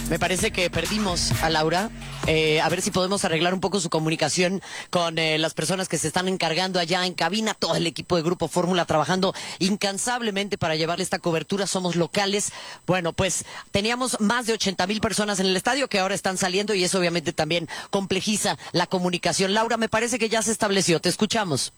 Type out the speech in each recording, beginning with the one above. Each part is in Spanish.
Me parece que perdimos a Laura. A ver si podemos arreglar un poco su comunicación con las personas que se están encargando allá en cabina. Todo el equipo de Grupo Fórmula trabajando incansablemente para llevarle esta cobertura. Somos locales. Bueno, pues teníamos más de 80,000 personas en el estadio que ahora están saliendo y eso obviamente también complejiza la comunicación. Laura, me parece que ya se estableció. Te escuchamos.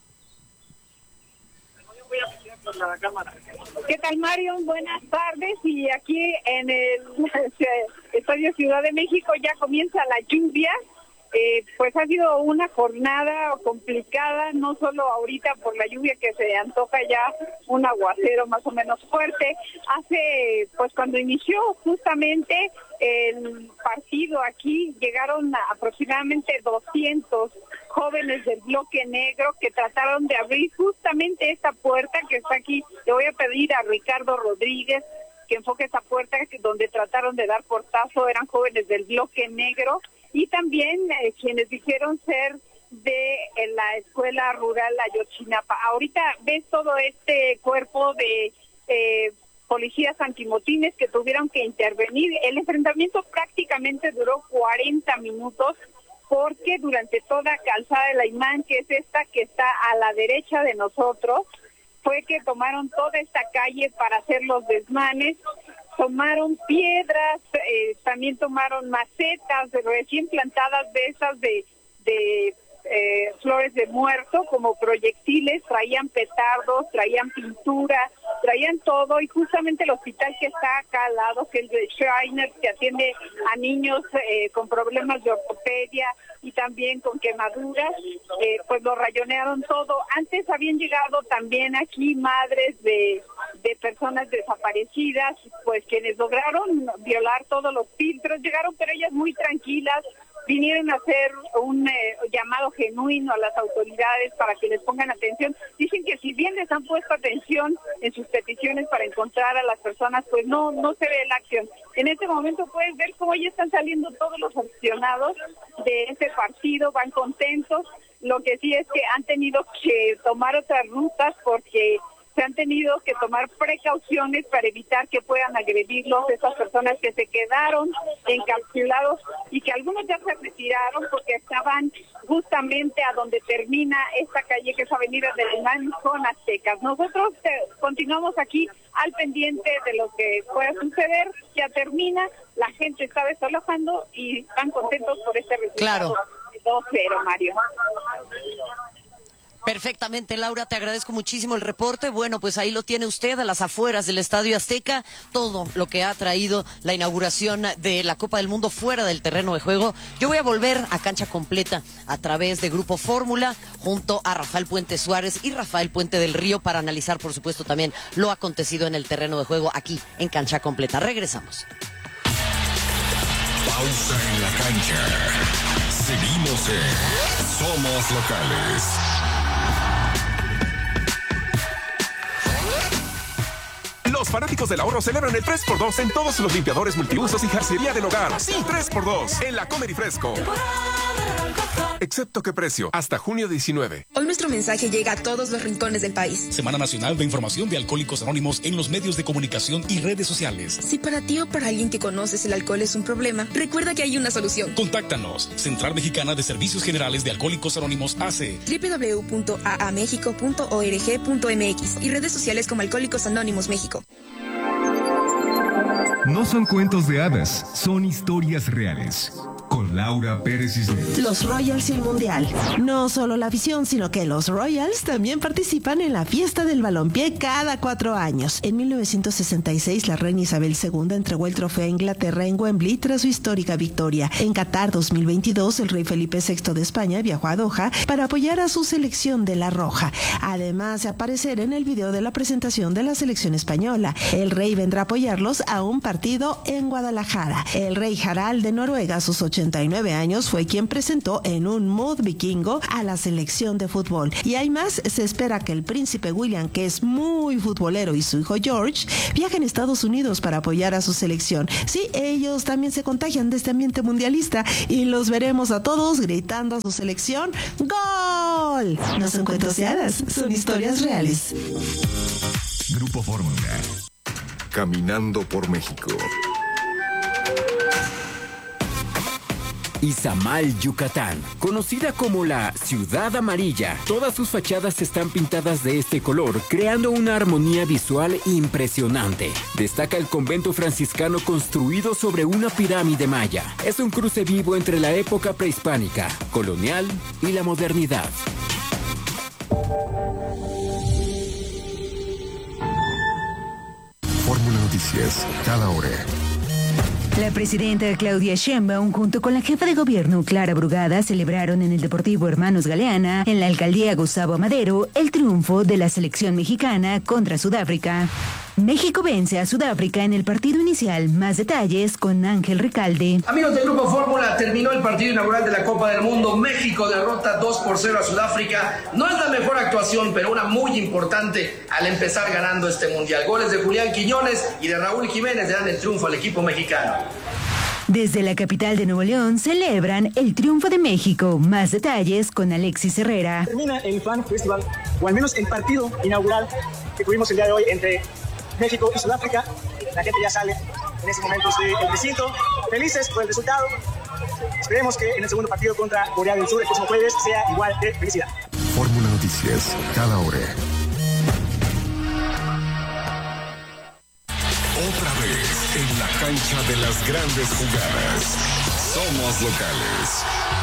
¿Qué tal, Mario? Buenas tardes. Y aquí en el Estadio Ciudad de México ya comienza la lluvia. Pues ha sido una jornada complicada, no solo ahorita por la lluvia que se antoja ya un aguacero más o menos fuerte. Pues cuando inició justamente el partido aquí, llegaron aproximadamente 200 jóvenes del bloque negro que trataron de abrir justamente esta puerta que está aquí. Le voy a pedir a Ricardo Rodríguez que enfoque esa puerta donde trataron de dar portazo. Eran jóvenes del bloque negro y también quienes dijeron ser de la escuela rural Ayotzinapa. Ahorita ves todo este cuerpo de policías antimotines que tuvieron que intervenir. El enfrentamiento prácticamente duró 40 minutos porque durante toda Calzada de la Imán, que es esta que está a la derecha de nosotros, fue que tomaron toda esta calle para hacer los desmanes. Tomaron piedras, también tomaron macetas recién plantadas de esas de flores de muerto como proyectiles, traían petardos, traían pintura, traían todo, y justamente el hospital que está acá al lado, que es el de Schreiner, que atiende a niños con problemas de ortopedia y también con quemaduras, pues lo rayonearon todo. Antes habían llegado también aquí madres de personas desaparecidas, pues quienes lograron violar todos los filtros, llegaron, pero ellas muy tranquilas, vinieron a hacer un llamado genuino a las autoridades para que les pongan atención. Dicen que si bien les han puesto atención en sus peticiones para encontrar a las personas, pues no se ve la acción. En este momento puedes ver cómo ya están saliendo todos los aficionados de este partido, van contentos. Lo que sí es que han tenido que tomar otras rutas porque se han tenido que tomar precauciones para evitar que puedan agredirlos esas personas que se quedaron encapsulados y que algunos ya se retiraron porque estaban justamente a donde termina esta calle que es Avenida del Imán con Aztecas. Nosotros continuamos aquí al pendiente de lo que pueda suceder. Ya termina, la gente está desalojando y están contentos por este resultado. Claro. 2-0, Mario. Perfectamente, Laura, te agradezco muchísimo el reporte. Bueno, pues ahí lo tiene usted a las afueras del Estadio Azteca, todo lo que ha traído la inauguración de la Copa del Mundo fuera del terreno de juego. Yo voy a volver a cancha completa a través de Grupo Fórmula junto a Rafael Puente Suárez y Rafael Puente del Río para analizar, por supuesto, también lo acontecido en el terreno de juego aquí en cancha completa. Regresamos. Pausa en la cancha. Seguimos en Somos Locales. Los fanáticos del ahorro celebran el 3x2 en todos los limpiadores multiusos y jarcería del hogar. Sí, 3x2 en la Comer y Fresco. Excepto qué precio, hasta junio 19. Hoy nuestro mensaje llega a todos los rincones del país. Semana Nacional de Información de Alcohólicos Anónimos en los medios de comunicación y redes sociales. Si para ti o para alguien que conoces el alcohol es un problema, recuerda que hay una solución. Contáctanos. Central Mexicana de Servicios Generales de Alcohólicos Anónimos AC. www.aamexico.org.mx y redes sociales como Alcohólicos Anónimos México. No son cuentos de hadas, son historias reales. Con Laura Pérez Cisneros. Los Royals y el Mundial. No solo la afición, sino que los Royals también participan en la fiesta del balompié cada 4 años. En 1966, la reina Isabel II entregó el trofeo a Inglaterra en Wembley tras su histórica victoria. En Qatar 2022, el rey Felipe VI de España viajó a Doha para apoyar a su selección de la Roja. Además de aparecer en el video de la presentación de la selección española, el rey vendrá a apoyarlos a un partido en Guadalajara. El rey Harald de Noruega, a sus 89 años, fue quien presentó en un mood vikingo a la selección de fútbol. Y hay más, se espera que el príncipe William, que es muy futbolero, y su hijo George viajen a Estados Unidos para apoyar a su selección. Sí, ellos también se contagian de este ambiente mundialista y los veremos a todos gritando a su selección ¡Gol! No son cuentos de hadas, son historias reales. Grupo Fórmula. Caminando por México. Izamal, Yucatán. Conocida como la Ciudad Amarilla, todas sus fachadas están pintadas de este color, creando una armonía visual impresionante. Destaca el convento franciscano construido sobre una pirámide maya. Es un cruce vivo entre la época prehispánica, colonial y la modernidad. Fórmula Noticias, cada hora. La presidenta Claudia Sheinbaum junto con la jefa de gobierno Clara Brugada celebraron en el Deportivo Hermanos Galeana, en la alcaldía Gustavo Amadero, el triunfo de la selección mexicana contra Sudáfrica. México vence a Sudáfrica en el partido inicial. Más detalles con Ángel Recalde. Amigos del Grupo Fórmula, terminó el partido inaugural de la Copa del Mundo. México derrota 2-0 a Sudáfrica. No es la mejor actuación, pero una muy importante al empezar ganando este mundial. Goles de Julián Quiñones y de Raúl Jiménez dan el triunfo al equipo mexicano. Desde la capital de Nuevo León celebran el triunfo de México. Más detalles con Alexis Herrera. Termina el Fan Festival, o al menos el partido inaugural que tuvimos el día de hoy entre México y Sudáfrica. La gente ya sale en ese momento del recinto, felices por el resultado. Esperemos que en el segundo partido contra Corea del Sur el próximo jueves sea igual de felicidad. Fórmula Noticias, cada hora. Otra vez en la cancha de las grandes jugadas. Somos locales.